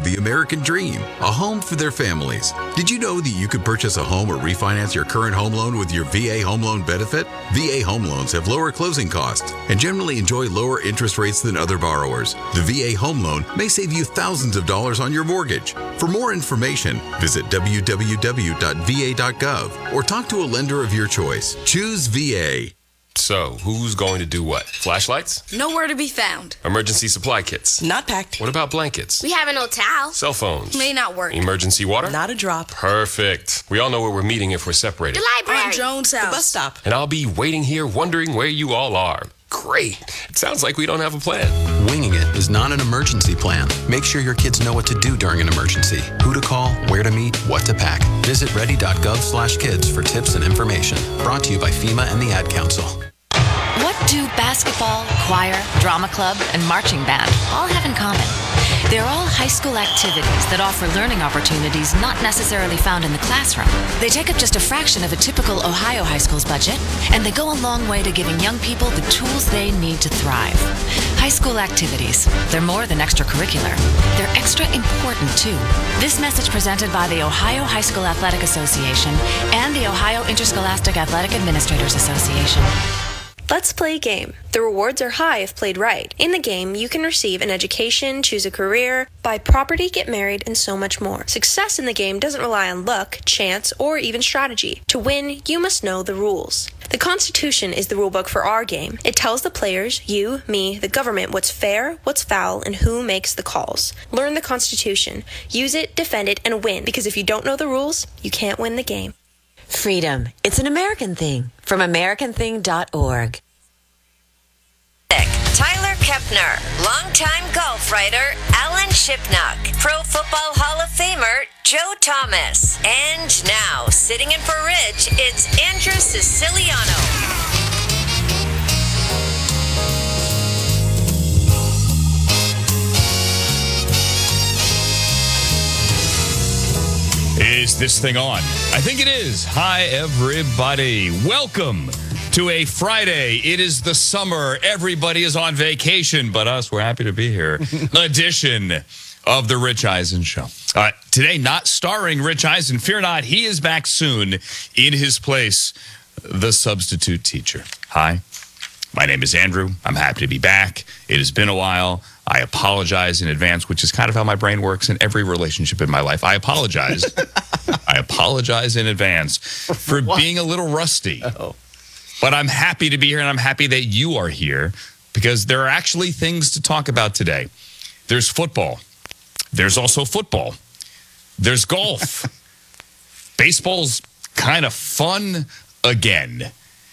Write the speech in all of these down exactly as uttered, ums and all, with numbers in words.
the American dream, a home for their families. Did you know that you could purchase a home or refinance your current home loan with your V A home loan benefit? V A home loans have lower closing costs and generally enjoy lower interest rates than other borrowers. The V A home loan may save you thousands of dollars on your mortgage. For more information, visit w w w dot v a dot gov or talk to a lender of your choice. Choose V A. So, who's going to do what? Flashlights? Nowhere to be found. Emergency supply kits? Not packed. What about blankets? We have an old towel. Cell phones? May not work. Emergency water? Not a drop. Perfect. We all know where we're meeting if we're separated. The library. On Jones' house. The bus stop. And I'll be waiting here wondering where you all are. Great. It sounds like we don't have a plan. Winging it is not an emergency plan. Make sure your kids know what to do during an emergency, who to call, where to meet, what to pack. Visit ready dot gov slash kids for tips and information. Brought to you by FEMA and the Ad Council. What do basketball, choir, drama club, and marching band all have in common? They're all high school activities that offer learning opportunities not necessarily found in the classroom. They take up just a fraction of a typical Ohio high school's budget, and they go a long way to giving young people the tools they need to thrive. High school activities, they're more than extracurricular. They're extra important, too. This message presented by the Ohio High School Athletic Association and the Ohio Interscholastic Athletic Administrators Association. Let's play a game. The rewards are high if played right. In the game, you can receive an education, choose a career, buy property, get married, and so much more. Success in the game doesn't rely on luck, chance, or even strategy. To win, you must know the rules. The Constitution is the rulebook for our game. It tells the players, you, me, the government, what's fair, what's foul, and who makes the calls. Learn the Constitution. Use it, defend it, and win. Because if you don't know the rules, you can't win the game. Freedom. It's an American thing. From American Thing dot org. Tyler Kepner, longtime golf writer Alan Shipnuck, Pro Football Hall of Famer Joe Thomas. And now, sitting in for Rich, it's Andrew Siciliano. Is this thing on? I think it is. Hi, everybody. Welcome to a Friday. It is the summer. Everybody is on vacation, but us, we're happy to be here. Edition of The Rich Eisen Show. Uh, today, not starring Rich Eisen. Fear not, he is back soon in his place, the substitute teacher. Hi, my name is Andrew. I'm happy to be back. It has been a while. I apologize in advance, which is kind of how my brain works in every relationship in my life. I apologize. I apologize in advance for what? being a little rusty. Oh. But I'm happy to be here, and I'm happy that you are here because there are actually things to talk about today. There's football. There's also football. There's golf. Baseball's kind of fun again.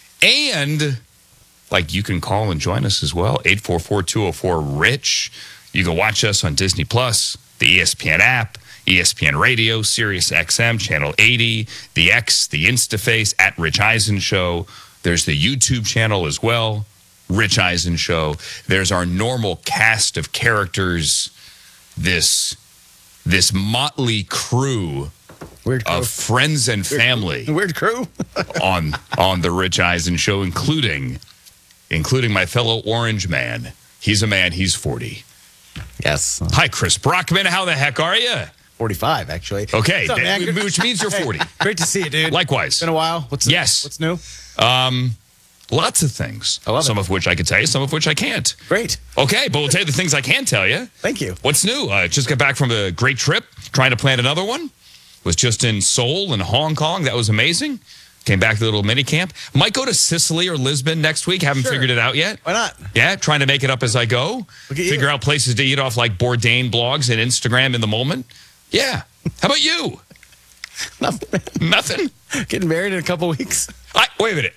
And like you can call and join us as well, eight four four, two oh four, RICH. You can watch us on Disney Plus, the E S P N app, E S P N Radio, Sirius X M, Channel eighty, the X, the Instaface, at Rich Eisen Show. There's the YouTube channel as well, Rich Eisen Show. There's our normal cast of characters, this, this motley crew Weird crew. of friends and family. Weird crew. on, on the Rich Eisen Show, including... including my fellow orange man. He's a man, he's forty. Yes. Hi, Chris Brockman. How the heck are you? forty-five, actually. Okay, up, that, which means you're forty. Hey, great to see you, dude. Likewise. Been a while. What's yes. What's new? Um, lots of things. I love some it. of which I can tell you, some of which I can't. Great. Okay, but we'll tell you the things I can tell you. Thank you. What's new? I uh, just got back from a great trip, trying to plan another one. Was just in Seoul and Hong Kong. That was amazing. Came back to the little mini camp. Might go to Sicily or Lisbon next week. Haven't sure. figured it out yet. Why not? Yeah, trying to make it up as I go. Figure you. out places to eat off like Bourdain blogs and Instagram in the moment. Yeah. How about you? Nothing. Nothing? Getting married in a couple weeks. I, wait a minute.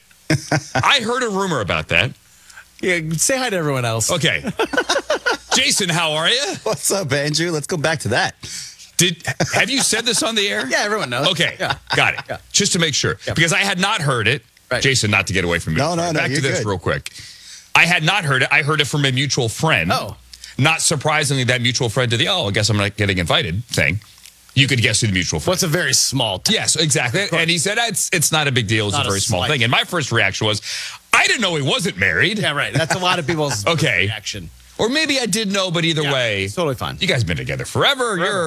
I heard a rumor about that. Yeah, say hi to everyone else. Okay. Jason, how are you? What's up, Andrew? Let's go back to that. Did have you said this on the air? Yeah, everyone knows. Okay, yeah. got it. Yeah. Just to make sure, yeah. because I had not heard it. Right. Jason, not to get away from you. No, no, no. Back you're to this good. real quick. I had not heard it. I heard it from a mutual friend. Oh. Not surprisingly, that mutual friend did the, oh, I guess I'm not getting invited thing. You could guess who the mutual friend. What's a very small town. Yes, exactly. And he said, it's it's not a big deal. It's Not a very a small slight. thing. And my first reaction was, I didn't know he wasn't married. Yeah, right. That's a lot of people's okay. reaction. Or maybe I did know, but either Yeah, way. it's totally fine. You guys have been together forever. forever. You're